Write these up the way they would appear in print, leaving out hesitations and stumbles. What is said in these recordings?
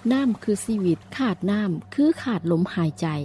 น้ำคือชีวิตขาดน้ำคือขาดลมหายใจ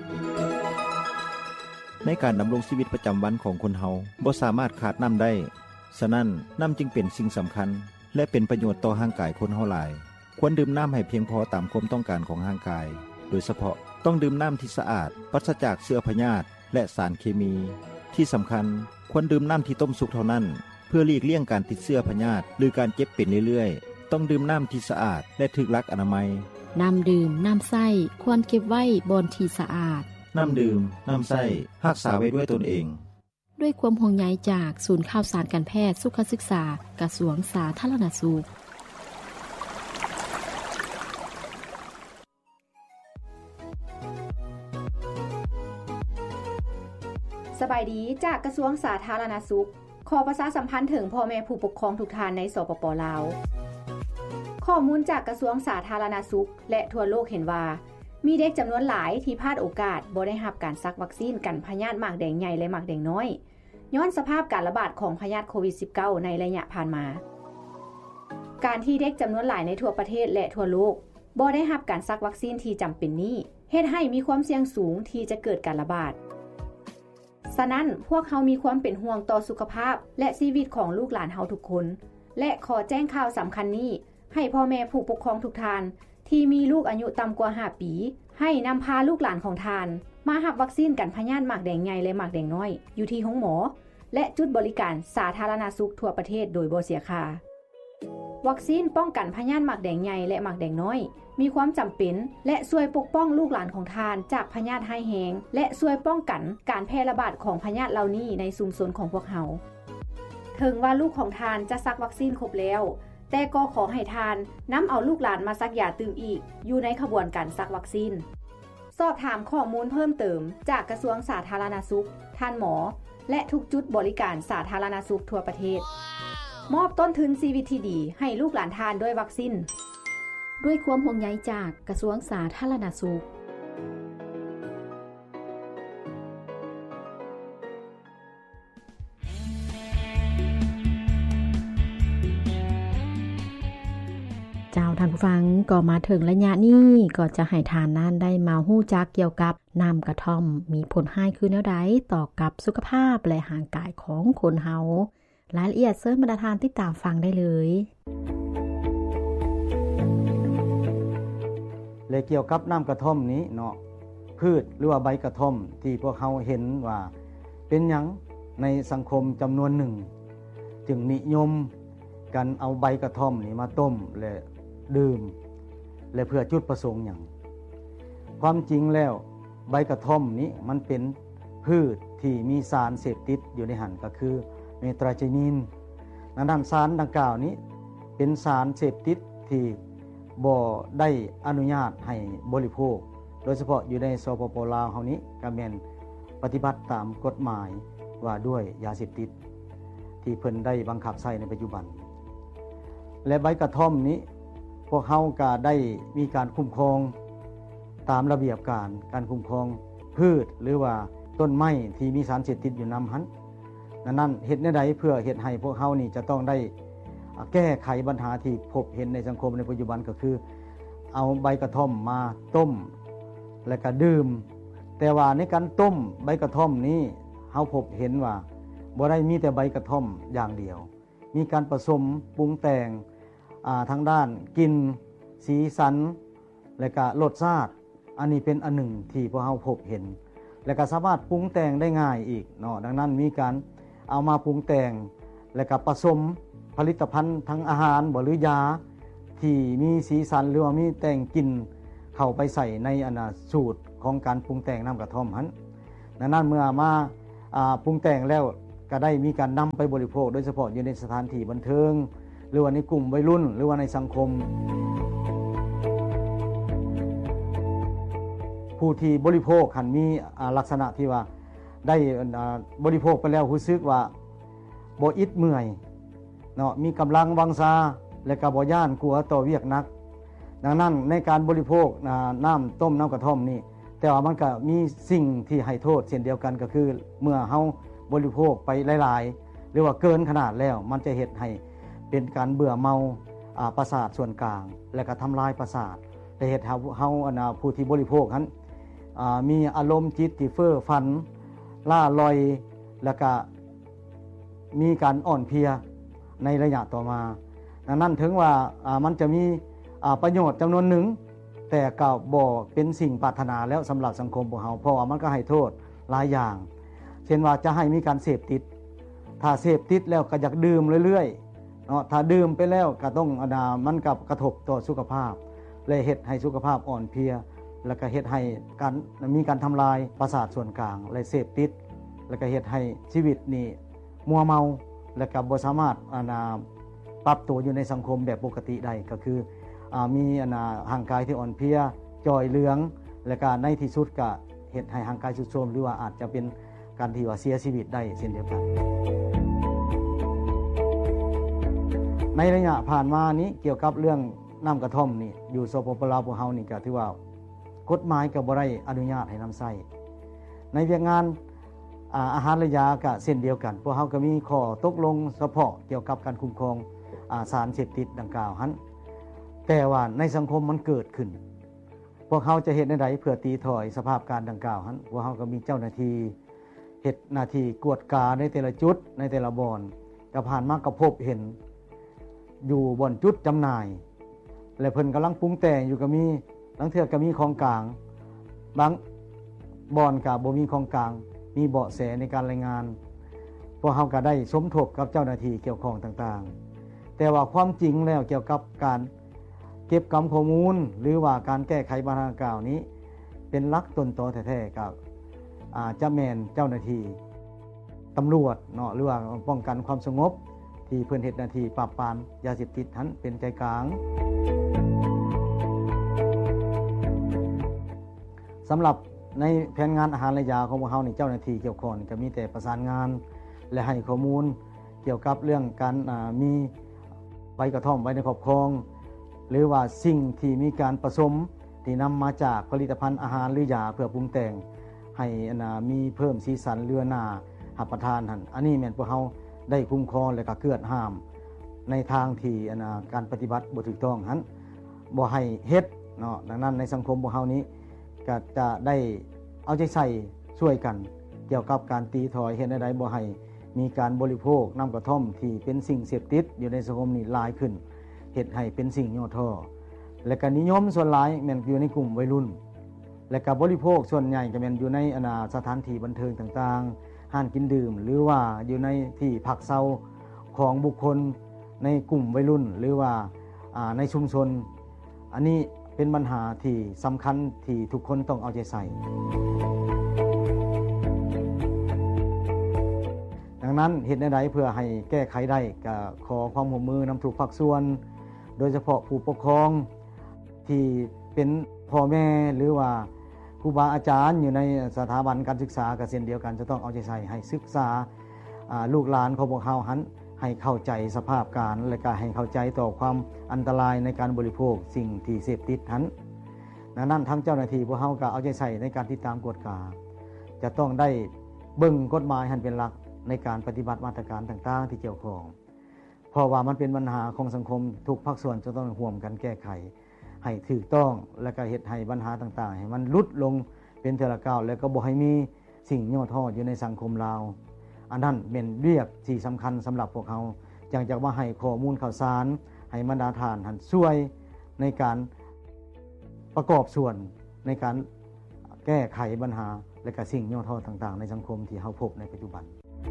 ในการดำรงชีวิตประจำวันของคนเฮาบ่สามารถขาดน้ำได้ฉะนั้นน้ำจึงเป็นสิ่งสำคัญและเป็นประโยชน์ต่อร่างกายคนเฮาหลายควรดื่มน้ำให้เพียงพอตามความต้องการของร่างกายโดยเฉพาะต้องดื่มน้ำที่สะอาดปราศจากเชื้อพยาธิและสารเคมีที่สำคัญควรดื่มน้ำที่ต้มสุกเท่านั้นเพื่อหลีกเลี่ยงการติดเชื้อพยาธิหรือการเจ็บเป็นเรื่อยๆต้องดื่มน้ำที่สะอาดและถูกหลักอนามัยน้ำดื่มน้ำใส้ควรเก็บไว้บนที่สะอาดน้ำดื่มน้ำใส้รักษาไว้ด้วยตนเองด้วยความห่วงใยจากศูนย์ข่าวสารการแพทย์สุขศึกษากระทรวงสาธารณสุขสบายดีจากกระทรวงสาธารณสุขขอประชาสัมพันธ์ถึงพ่อแม่ผู้ปกครองทุกท่านในสปป.ลาวข้อมูลจากกระทรวงสาธารณสุขและทั่วโลกเห็นว่ามีเด็กจำนวนหลายที่พลาดโอกาสบ่ได้รับการซักวัคซีนกันพยาธิหมากแดงใหญ่และหมากแดงน้อยย้อนสภาพการระบาดของพยาธิโควิด -19 ในระยะผ่านมาการที่เด็กจำนวนหลายในทั่วประเทศและทั่วโลกบ่ได้รับการซักวัคซีนที่จำเป็นนี้เฮ็ดให้มีความเสี่ยงสูงที่จะเกิดการระบาดฉะนั้นพวกเขามีความเป็นห่วงต่อสุขภาพและชีวิตของลูกหลานเฮาทุกคนและขอแจ้งข่าวสำคัญนี้ให้พ่อแม่ผู้ปกครองทุกท่านที่มีลูกอายุต่ำกว่า5ปีให้นำพาลูกหลานของทานมารับวัคซีนกันพยาธิหมากแดงใหญ่และหมากแดงน้อยอยู่ที่ห้องหมอและจุดบริการสาธารณสุขทั่วประเทศโดยบ่เสียค่าวัคซีนป้องกันพยาธิหมากแดงใหญ่และหมากแดงน้อยมีความจำเป็นและช่วยปกป้องลูกหลานของทานจากพยาธิร้ายแรงและช่วยป้องกันการแพร่ระบาดของพยาธิเหล่านี้ในชุมชนของพวกเฮาถึงว่าลูกของทานจะซักวัคซีนครบแล้วแต่ก็ขอให้ทานนำเอาลูกหลานมาซักยาตื่มอีกอยู่ในขบวนการซักวัคซีนสอบถามข้อมูลเพิ่มเติมจากกระทรวงสาธารณสุขท่านหมอและทุกจุดบริการสาธารณสุขทั่วประเทศมอบต้นทุนชีวิตที่ดีให้ลูกหลานทานด้วยวัคซีนด้วยความห่วงใยจากกระทรวงสาธารณสุขเจ้าท่านผู้ฟังก็มาถึงระยะนี้ก็จะให้ทานนั้นได้มาฮู้จักเกี่ยวกับน้ำกระท่อมมีผลให้คือแนวใดต่อกับสุขภาพและร่างกายของคนเฮารายละเอียดเชิญบรรดาทานติดตามฟังได้เลยและเกี่ยวกับน้ำกระท่อมนี้เนาะพืชหรือว่าใบกระท่อมที่พวกเขาเห็นว่าเป็นหยังในสังคมจำนวนหนึ่งจึงนิยมกันเอาใบกระท่อมนี้มาต้มและดื่มและเพื่อจุดประสงค์หยังความจริงแล้วใบกระท่อมนี้มันเป็นพืชที่มีสารเสพติดอยู่ในหันก็คือเมทราไจนินนั้นสารดังกล่าวนี้เป็นสารเสพติดที่บ่ได้อนุญาตให้บริโภคโดยเฉพาะอยู่ในสปป.ลาวเฮานี้ก็แม่นปฏิบัติตามกฎหมายว่าด้วยยาเสพติดที่เพิ่นได้บังคับใช้ในปัจจุบันและใบกระท่อมนี้พวกเฮาก็ได้มีการคุ้มครองตามระเบียบการคุ้มครองพืชหรือว่าต้นไม้ที่มีสารเสพติดอยู่นำหั้นนั้นเฮ็ดแนวใดเพื่อเฮ็ดให้พวกเฮานี่จะต้องได้แก้ไขปัญหาที่พบเห็นในสังคมในปัจจุบันก็คือเอาใบกระท่อมมาต้มและก็ดื่มแต่ว่าในการต้มใบกระท่อมนี้เฮาพบเห็นว่าบ่ได้มีแต่ใบกระท่อมอย่างเดียวมีการผสมปรุงแต่งทางด้านกลิ่นสีสันและก็รสชาติอันนี้เป็นอันหนึ่งที่พวกเฮาพบเห็นและก็สามารถปรุงแต่งได้ง่ายอีกเนาะดังนั้นมีการเอามาปรุงแต่งและก็ผสมผลิตภัณฑ์ทั้งอาหารหรือยาที่มีสีสันหรือว่ามีแต่งกลิ่นเข้าไปใส่ในสูตรของการปรุงแต่งน้ำกระท่อมนั้นดังนั้นเมื่อมาปรุงแต่งแล้วก็ได้มีการนำไปบริโภคโดยเฉพาะอยู่ในสถานที่บันเทิงหรือว่าในกลุ่มวัยรุ่นหรือว่าในสังคมผู้ที่บริโภคหันมีลักษณะที่ว่าได้บริโภคไปแล้วรู้สึกว่าบ่อิดเมื่อยเนาะมีกำลังวังชาและก็บ่ย้านกลัวต่อเวียกนักดังนั้นในการบริโภคน้ำต้มน้ำกระท่อมนี่แต่ว่ามันก็มีสิ่งที่ให้โทษเช่นเดียวกันก็คือเมื่อเฮาบริโภคไปหลายๆหรือว่าเกินขนาดแล้วมันจะเฮ็ดให้เป็นการเบื่อเมาประสาทส่วนกลางและก็ทำลายประสาทได้เฮ็ดให้เฮาผู้ที่บริโภคนั้นมีอารมณ์จิตที่เฟ้อฝันล่าลอยแล้วก็มีการอ่อนเพลียในระยะต่อมาดังนั้นถึงว่ามันจะมีประโยชน์จำนวนหนึ่งแต่ก็บ่เป็นสิ่งปรารถนาแล้วสำหรับสังคมพวกเฮาเพราะว่ามันก็ให้โทษหลายอย่างเช่นว่าจะให้มีการเสพติดถ้าเสพติดแล้วก็อยากดื่มเรื่อยๆเนาะถ้าดื่มไปแล้วก็ต้องมันกับกระทบต่อสุขภาพเลยเฮ็ดให้สุขภาพอ่อนเพลียแล้วก็เฮ็ดให้มีการทำลายประสาทส่วนกลางเลยเสพติดแล้วก็เฮ็ดให้ชีวิตนี่มัวเมาแล้วก็บ่สามารถปรับตัวอยู่ในสังคมแบบปกติได้ก็คือมีร่างกายที่อ่อนเพลียจ่อยเหลืองแล้วก็ในที่สุดก็เฮ็ดให้ร่างกายทรุดโทรมหรือว่าอาจจะเป็นการที่ว่าเสียชีวิตได้เช่นเดียวกันในระยะผ่านมานี้เกี่ยวกับเรื่องน้ำกระท่อมนี่อยู่สปปลาวพวกเฮานี่ก็ถือว่ากฎหมายก็บ่ได้อนุญาตให้นำใช้ในเวียกงานอาหารและยาก็เช่นเดียวกันพวกเฮาก็มีข้อตกลงเฉพาะเกี่ยวกับการคุ้มครองสารเสพติดดังกล่าวหั้นแต่ว่าในสังคมมันเกิดขึ้นพวกเฮาจะเฮ็ดได้เพื่อตีถอยสภาพการดังกล่าวหั้นพวกเฮาก็มีเจ้าหน้าที่เฮ็ดหน้าที่กวดกาในแต่ละจุดในแต่ละบ่อนก็ผ่านมาก็พบเห็นอยู่บ่อนจุดจำหน่ายและเพิ่นกำลังปรุงแต่งอยู่ก็มีบางเทื่อก็มีของกลางบางบ่อนก็บ่มีของกลางมีเบาะแสในการรายงานพวกเฮาก็ได้สมทบกับเจ้าหน้าที่เกี่ยวข้องต่างๆแต่ว่าความจริงแล้วเกี่ยวกับการเก็บกำข้อมูลหรือว่าการแก้ไขปัญหาดังกล่าวนี้เป็นหลักต้นตอแท้ๆกับจะแม่นเจ้าหน้าที่ตำรวจเนาะหรือว่าป้องกันความสงบที่เพิ่นเฮ็ดหน้าที่ปราบปรามยาเสพติดนั้นเป็นใจกลางสำหรับในแผนงานอาหารและยาของพวกเฮานี่เจ้าหน้าที่เกี่ยวข้องก็มีแต่ประสานงานและให้ข้อมูลเกี่ยวกับเรื่องการมีใบกระท่อมไว้ในครอบครองหรือว่าสิ่งที่มีการผสมที่นำมาจากผลิตภัณฑ์อาหารหรือยาเพื่อปรุงแต่งให้มีเพิ่มสีสันเรือหน้ารับประทานหั่นอันนี้แม่นพวกเฮาได้คุ้มครองและก็เกื้อห้ามในทางที่การปฏิบัติบ่ถูกต้องหั่นบ่ให้เฮ็ดเนาะดังนั้นในสังคมพวกเฮานี้ก็จะได้เอาใจใส่ช่วยกันเกี่ยวกับการตีถอยเฮ็ดได้บ่ให้มีการบริโภคน้ำกระท่อมที่เป็นสิ่งเสพติดอยู่ในสังคมนี้หลายขึ้นเฮ็ดให้เป็นสิ่งย่อท้อและก็นิยมส่วนหลายแม่นอยู่ในกลุ่มวัยรุ่นและก็บริโภคส่วนใหญ่ก็แม่นอยู่ในสถานที่บันเทิงต่างๆห้านกินดื่มหรือว่าอยู่ในที่พักเซาของบุคคลในกลุ่มวัยรุ่นหรือว่าในชุมชนอันนี้เป็นปัญหาที่สำคัญที่ทุกคนต้องเอาใจใส่ดังนั้นเฮ็ดแนวใดเพื่อให้แก้ไขได้ก็ขอความร่วมมือนำทุกภาคส่วนโดยเฉพาะผู้ปกครองที่เป็นพ่อแม่หรือว่าครูบาอาจารย์อยู่ในสถาบันการศึกษาก็เช่นเดียวกันจะต้องเอาใจใส่ให้ศึกษาลูกหลานของพวกเฮาหันให้เข้าใจสภาพการและก็ให้เข้าใจต่อความอันตรายในการบริโภคสิ่งที่เสพติดนั้นดังนั้นทั้งเจ้าหน้าที่พวกเฮาก็เอาใจใส่ในการติดตามกวดกาจะต้องได้เบิ่งกฎหมายให้เป็นหลักในการปฏิบัติมาตรการต่างๆที่เกี่ยวข้องเพราะว่ามันเป็นปัญหาของสังคมทุกภาคส่วนจะต้องร่วมกันแก้ไขให้ถูกต้องและก็เฮ็ดให้ปัญหาต่างๆให้มันลดลงเป็นเทอละก้าวแล้วก็บ่ให้มีสิ่งย่อท้ออยู่ในสังคมเราอันนั้นเป็นเรียกที่สำคัญสำหรับพวกเขาจังจากว่าให้ข้อมูลข่าวสารให้บรรดาทานหันช่วยในการประกอบส่วนในการแก้ไขปัญหาและก็สิ่งย่อท้อต่างๆในสังคมที่เฮาพบในปัจจุบัน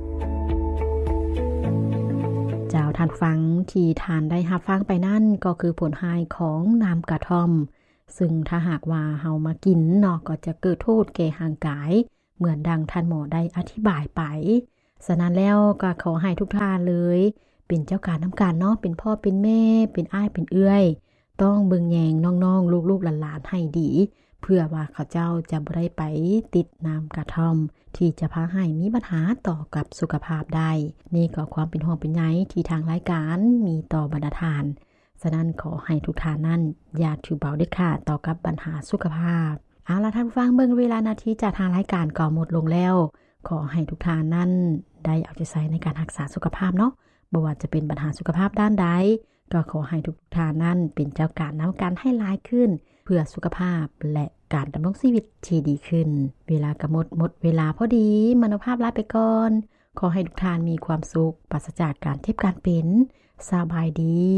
เจ้าท่านฟังที่ทานได้รับฟังไปนั่นก็คือผลหายของน้ำกระท่อมซึ่งถ้าหากว่าเฮามากินเนาะก็จะเกิดโทษแก่ร่างกายเหมือนดังท่านหมอได้อธิบายไปฉะนั้นแล้วก็ขอให้ทุกท่านเลยเป็นเจ้าการน้ำกันเนาะเป็นพ่อเป็นแม่เป็นอ้ายเป็นเอื้อยต้องเบิ่งแยงน้องๆลูกๆหลานๆให้ดีเพื่อว่าเขาเจ้าจะบ่ได้ไปติดน้ำกระท่อมที่จะพาให้มีปัญหาต่อกับสุขภาพได้นี่ก็ความเป็นห่วงเป็นใยที่ทางรายการมีต่อบรรดาทานฉะนั้นขอให้ทุกท่านนั้นอย่าถือเบาเด็ดขาดต่อกับปัญหาสุขภาพเอาล่ะท่านฟังเบิ่งเวลานาทีจากทางรายการก็หมดลงแล้วขอให้ทุกท่านนั้นได้เอาใจใส่ในการรักษาสุขภาพเนาะบ่ว่าจะเป็นปัญหาสุขภาพด้านใดก็ขอให้ทุกท่านนั้นเป็นเจ้าการนำการให้หลายขึ้นเพื่อสุขภาพและการดำรงชีวิตที่ดีขึ้นเวลากำหมดเวลาพอดีมโนภาพลาไปก่อนขอให้ทุกท่านมีความสุขปราศจากการเจ็บการเป็นสบายดี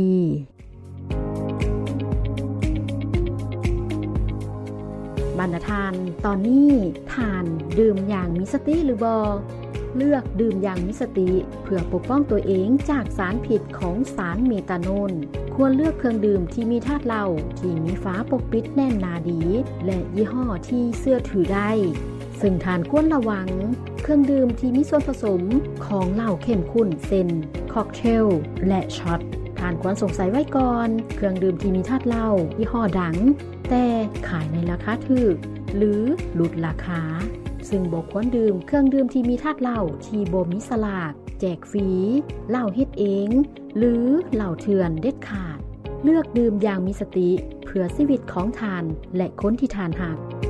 บรรณทานตอนนี้ทานดื่มอย่างมีสติหรือบ่เลือกดื่มอย่างมีสติเพื่อปกป้องตัวเองจากสารพิษของสารเมตาโนนควรเลือกเครื่องดื่มที่มีธาตุเหล้าที่มีฝาปกปิดแน่นหนาดีและยี่ห้อที่เชื่อถือได้ซึ่งทานควรระวังเครื่องดื่มที่มีส่วนผสมของเหล้าเข้มข้นเซนค็อกเทลและช็อตทานควรสงสัยไว้ก่อนเครื่องดื่มที่มีธาตุเหล้ายี่ห้อดังแต่ขายในราคาถูกหรือลดราคาซึ่งบ่ควรดื่มเครื่องดื่มที่มีธาตุเหล้าที่บ่มีสลากแจกฟรีเหล้าเฮ็ดเองหรือเหล้าเถื่อนเด็ดขาดเลือกดื่มอย่างมีสติเพื่อชีวิตของทานและคนที่ทานหัก